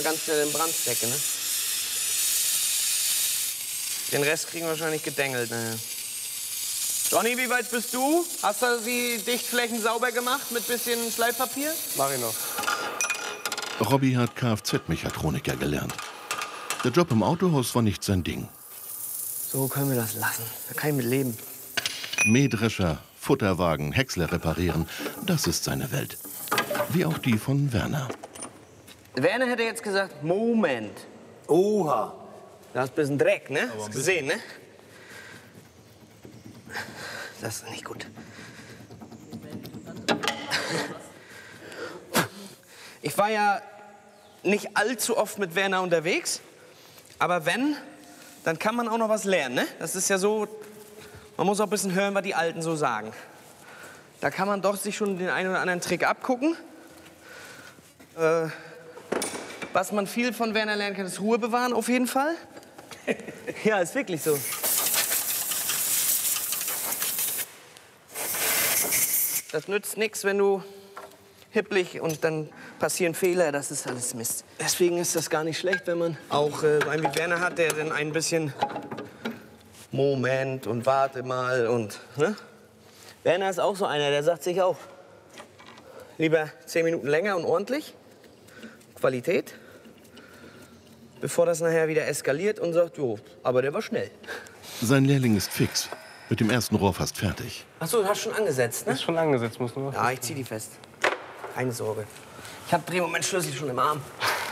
Ganz schnell in Brand stecken, ne? Den Rest kriegen wir wahrscheinlich gedengelt, ne? Johnny, wie weit bist du? Hast du die Dichtflächen sauber gemacht mit bisschen Schleifpapier? Mach ich noch. Robby hat Kfz-Mechatroniker gelernt. Der Job im Autohaus war nicht sein Ding. So können wir das lassen. Da kann ich mit leben. Mähdrescher, Futterwagen, Häcksler reparieren, das ist seine Welt. Wie auch die von Werner. Werner hätte jetzt gesagt, Moment. Oha. Da ist ein bisschen Dreck, ne? Hast du gesehen, ne? Das ist nicht gut. Ich war ja nicht allzu oft mit Werner unterwegs. Aber wenn, dann kann man auch noch was lernen, ne? Das ist ja so, man muss auch ein bisschen hören, was die Alten so sagen. Da kann man doch sich schon den einen oder anderen Trick abgucken. Was man viel von Werner lernen kann, ist Ruhe bewahren, auf jeden Fall. Ja, ist wirklich so. Das nützt nichts, wenn du hipplig und dann passieren Fehler, das ist alles Mist. Deswegen ist das gar nicht schlecht, wenn man auch einen wie Werner hat, der dann ein bisschen Moment und warte mal und, ne? Werner ist auch so einer, der sagt sich auch, lieber 10 Minuten länger und ordentlich, Qualität, bevor das nachher wieder eskaliert und sagt, jo, aber der war schnell. Sein Lehrling ist fix, mit dem ersten Rohr fast fertig. Ach so, du hast schon angesetzt, ne? Ist schon angesetzt, muss nur. Ja, ich zieh die fest. Keine Sorge. Ich hab Drehmomentschlüssel schon im Arm.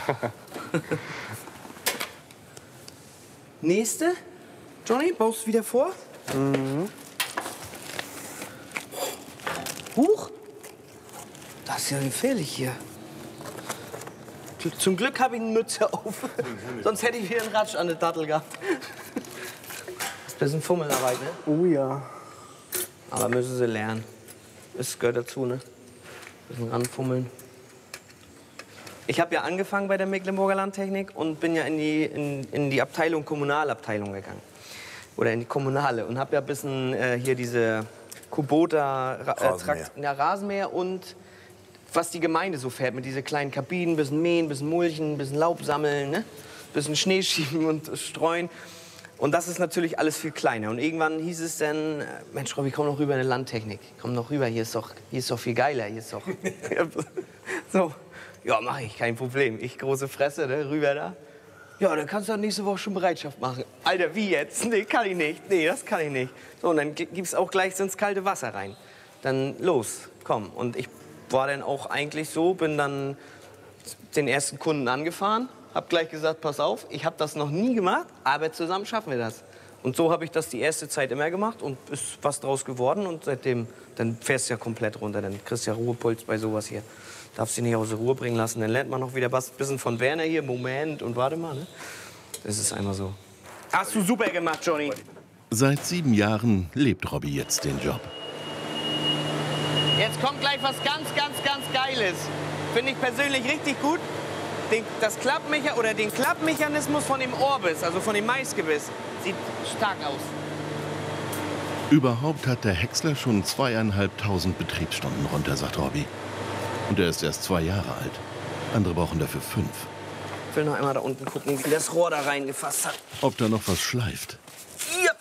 Nächste. Johnny, baust du wieder vor? Mhm. Huch. Das ist ja gefährlich hier. Zum Glück habe ich eine Mütze auf. Sonst hätte ich wieder einen Ratsch an der Dattel gehabt. Das ist ein bisschen Fummelarbeit, ne? Oh ja. Aber müssen sie lernen. Das gehört dazu, ne? Ein bisschen ranfummeln. Ich habe ja angefangen bei der Mecklenburger Landtechnik und bin ja in die Abteilung, Kommunalabteilung gegangen. Oder in die Kommunale. Und habe ja ein bisschen hier diese Kubota, Rasenmäher und was die Gemeinde so fährt mit diesen kleinen Kabinen, ein bisschen mähen, ein bisschen mulchen, ein bisschen Laub sammeln, ne? Ein bisschen Schnee schieben und streuen. Und das ist natürlich alles viel kleiner. Und irgendwann hieß es dann, Mensch, Robby, komm noch rüber in die Landtechnik. Komm noch rüber, hier ist doch viel geiler. Hier ist doch so, ja, mache ich, kein Problem. Ich, große Fresse, ne, rüber da. Ja, dann kannst du dann nächste Woche schon Bereitschaft machen. Alter, wie jetzt? Nee, kann ich nicht. Nee, das kann ich nicht. So, und dann gibt's auch gleich ins kalte Wasser rein. Dann los, komm. Und ich war dann auch eigentlich so, bin dann den ersten Kunden angefahren, hab gleich gesagt, pass auf, ich habe das noch nie gemacht, aber zusammen schaffen wir das. Und so habe ich das die erste Zeit immer gemacht und ist was draus geworden. Und seitdem, dann fährst du ja komplett runter, dann kriegst du ja Ruhepuls bei sowas hier. Darfst dich nicht aus der Ruhe bringen lassen, dann lernt man noch wieder was, bisschen von Werner hier, Moment und warte mal, ne? Das ist einmal so. Hast du super gemacht, Johnny. Seit 7 Jahren lebt Robby jetzt den Job. Jetzt kommt gleich was ganz Geiles. Finde ich persönlich richtig gut. Den Klappmechanismus von dem Orbis, also von dem Maisgebiss, sieht stark aus. Überhaupt hat der Häcksler schon 2.500 Betriebsstunden runter, sagt Robby. Und er ist erst 2 Jahre alt. Andere brauchen dafür 5. Ich will noch einmal da unten gucken, wie das Rohr da reingefasst hat. Ob da noch was schleift. Ja.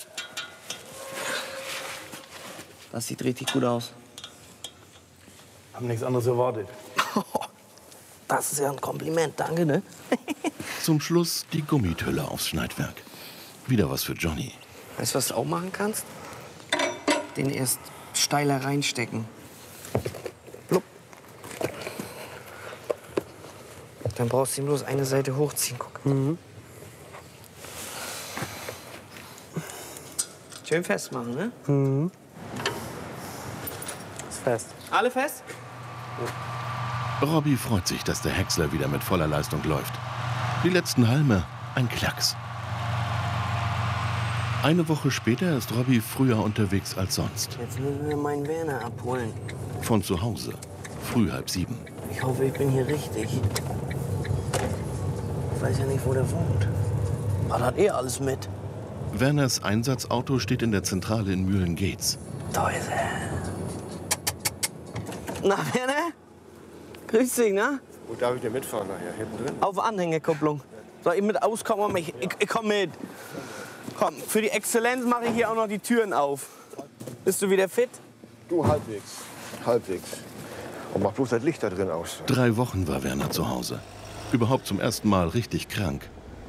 Das sieht richtig gut aus. Haben nichts anderes erwartet. Das ist ja ein Kompliment, danke, ne? Zum Schluss die Gummitülle aufs Schneidwerk. Wieder was für Johnny. Weißt du, was du auch machen kannst? Den erst steiler reinstecken. Blub. Dann brauchst du ihm bloß eine Seite hochziehen, guck. Mhm. Schön festmachen, ne? Mhm. Ist fest. Alle fest? Robby freut sich, dass der Häcksler wieder mit voller Leistung läuft. Die letzten Halme, ein Klacks. Eine Woche später ist Robby früher unterwegs als sonst. Jetzt müssen wir meinen Werner abholen. Von zu Hause, früh 6:30. Ich hoffe, ich bin hier richtig. Ich weiß ja nicht, wo der wohnt. Man hat alles mit. Werners Einsatzauto steht in der Zentrale in Mühlen-Geetz. Da ist er. Na, Werner? Grüß dich, na? Wo darf ich denn mitfahren nachher? Hinten drin? Auf Anhängerkupplung. Soll ich mit auskommen? Ich komm mit. Komm, für die Exzellenz mache ich hier auch noch die Türen auf. Bist du wieder fit? Du, halbwegs. Halbwegs. Und mach bloß das Licht da drin aus. 3 Wochen war Werner zu Hause. Überhaupt zum ersten Mal richtig krank.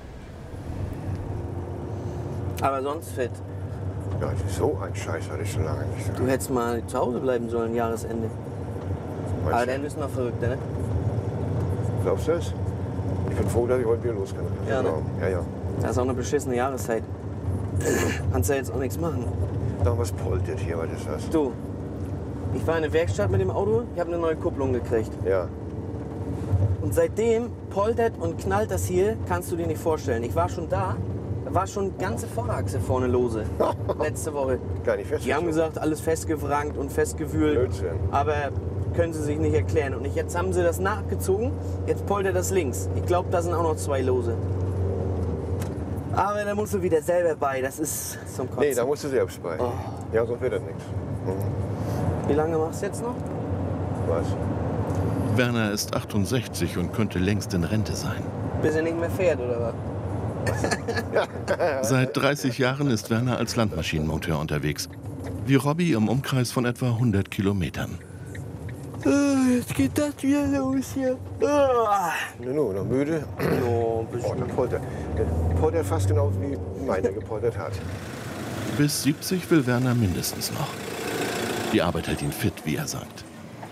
Aber sonst fit. Ja, so ein Scheiß hatte ich schon lange nicht. Du hättest mal zu Hause bleiben sollen, Jahresende. Aber Meinst dann bist du noch verrückter, ne? du, glaubst du das? Ich bin froh, dass ich heute wieder los kann. Ja, ne? Ja, ja. Das ist auch eine beschissene Jahreszeit. Kannst ja jetzt auch nichts machen. Da was poltert hier, was ist das? Du, ich war in der Werkstatt mit dem Auto, ich habe eine neue Kupplung gekriegt. Ja. Und seitdem poltert und knallt das hier, kannst du dir nicht vorstellen. Ich war schon da war schon ganze Vorderachse vorne lose. Letzte Woche. Gar nicht fest. Die haben gesagt, alles festgewrankt und festgewühlt. Blödsinn. Aber können sie sich nicht erklären. Und jetzt haben sie das nachgezogen, jetzt poltert das links. Ich glaube, da sind auch noch 2 lose. Aber da musst du wieder selber bei, das ist zum Kotzen. Nee, da musst du selbst bei. Oh. Ja, sonst wird das nichts. Wie lange machst du jetzt noch? Was? Werner ist 68 und könnte längst in Rente sein. Bis er nicht mehr fährt, oder was? Seit 30 Jahren ist Werner als Landmaschinenmonteur unterwegs. Wie Robby im Umkreis von etwa 100 Kilometern. Jetzt geht das wieder los hier. Nur noch müde. Oh, Oh, der poltert. Der poltert fast genauso wie meiner gepoltert hat. Bis 70 will Werner mindestens noch. Die Arbeit hält ihn fit, wie er sagt.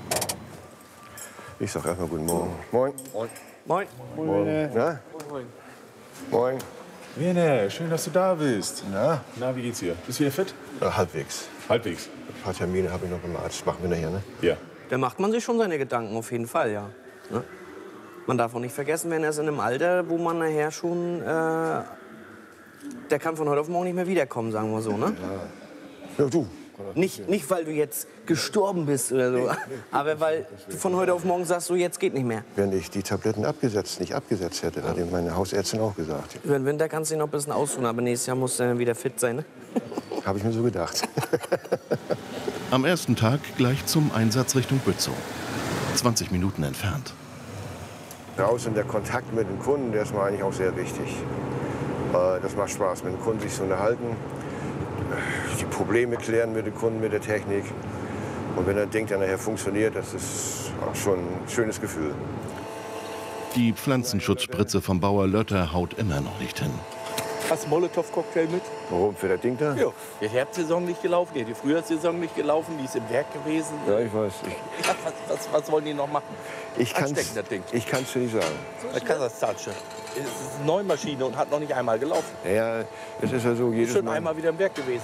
Ich sag erstmal guten Morgen. Moin. Moin. Moin. Na? Moin. Werner, schön, dass du da bist. Na? Na, wie geht's dir? Bist du wieder fit? Halbwegs. Halbwegs. Ein paar Termine habe ich noch beim Arzt. Machen wir nachher, ne? Ja. Da macht man sich schon seine Gedanken, auf jeden Fall, ja. Ne? Man darf auch nicht vergessen, wenn er ist in einem Alter, wo man nachher schon... der kann von heute auf morgen nicht mehr wiederkommen, sagen wir so, ne? Ja, du. Nicht, weil du jetzt gestorben bist oder so, aber weil du von heute auf morgen sagst, so jetzt geht nicht mehr. Wenn ich die Tabletten nicht abgesetzt hätte, hat meine Hausärztin auch gesagt. Über den Winter kannst du dich noch ein bisschen ausruhen, aber nächstes Jahr musst du dann wieder fit sein, ne? Habe ich mir so gedacht. Am ersten Tag gleich zum Einsatz Richtung Bützow. 20 Minuten entfernt. Draußen der Kontakt mit den Kunden, der ist mir eigentlich auch sehr wichtig. Das macht Spaß, mit den Kunden sich zu unterhalten. Die Probleme klären mit den Kunden, mit der Technik. Und wenn das Ding dann nachher funktioniert, das ist auch schon ein schönes Gefühl. Die Pflanzenschutzspritze vom Bauer Lötter haut immer noch nicht hin. Hast du Molotow-Cocktail mit? Warum? Für das Ding da? Ja. Die Herbstsaison nicht gelaufen, die Frühjahrssaison nicht gelaufen, die ist im Werk gewesen. Ja, ich weiß. Ja, was wollen die noch machen? Ich kann's Anstecken, das Ding. dir nicht sagen. Das Kasachstanische. Es ist eine Neumaschine und hat noch nicht einmal gelaufen. Ja, es ist ja so jedes Schon Mal. einmal wieder im Werk gewesen.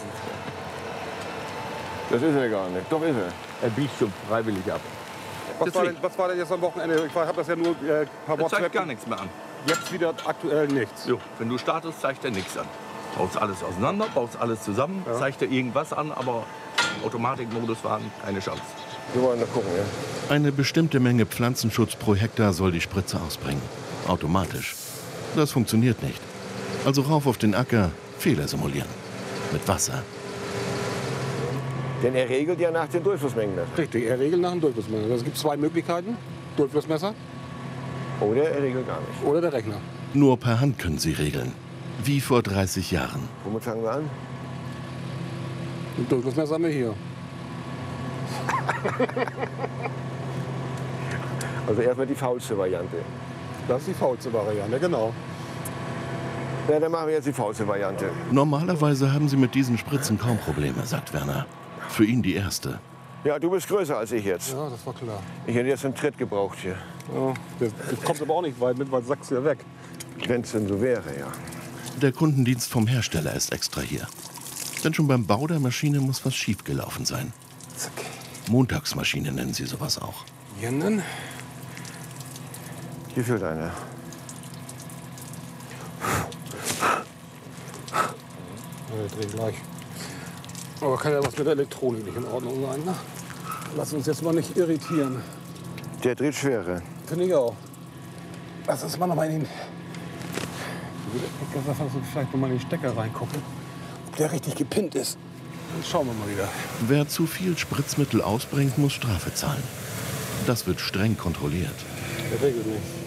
Das ist er gar nicht. Doch ist er. Er biegt schon freiwillig ab. Was war denn jetzt am Wochenende? Ich habe das ja nur per Er WhatsApp. zeigt gar nichts mehr an. Jetzt wieder aktuell nichts. Jo, wenn du startest, zeigt er nichts an. Baust alles auseinander, baust alles zusammen, zeigt er irgendwas an, aber Automatikmodus waren keine Chance. Wir wollen da gucken, ja. Eine bestimmte Menge Pflanzenschutz pro Hektar soll die Spritze ausbringen. Automatisch. Das funktioniert nicht. Also rauf auf den Acker, Fehler simulieren. Mit Wasser. Denn er regelt ja nach den Durchflussmengen. Richtig, er regelt nach dem Durchflussmesser. Es gibt 2 Möglichkeiten. Durchflussmesser Oder er regelt gar nicht. oder der Rechner. Nur per Hand können sie regeln. Wie vor 30 Jahren. Womit fangen wir an? Den Durchflussmesser haben wir hier. Also erstmal die faulste Variante. Das ist die faulste Variante, genau. Ja, dann machen wir jetzt die faulste Variante. Normalerweise haben sie mit diesen Spritzen kaum Probleme, sagt Werner. Für ihn die erste. Ja, du bist größer als ich jetzt. Ja, das war klar. Ich hätte jetzt einen Tritt gebraucht hier. Ja, das kommt aber auch nicht weit mit, weil du sagst ja weg. Wenn es denn so wäre, ja. Der Kundendienst vom Hersteller ist extra hier. Denn schon beim Bau der Maschine muss was schiefgelaufen sein. Zack. Montagsmaschine nennen sie sowas auch. Jenden. Hier fehlt einer. Ja, dreh gleich. Aber kann ja was mit der Elektronik nicht in Ordnung sein, ne? Lass uns jetzt mal nicht irritieren. Der dreht schwerer. Finde ich auch. Lass uns mal noch mal in den... Vielleicht noch mal in den Stecker reingucken. Ob der richtig gepinnt ist. Dann schauen wir mal wieder. Wer zu viel Spritzmittel ausbringt, muss Strafe zahlen. Das wird streng kontrolliert. Der regelt nicht.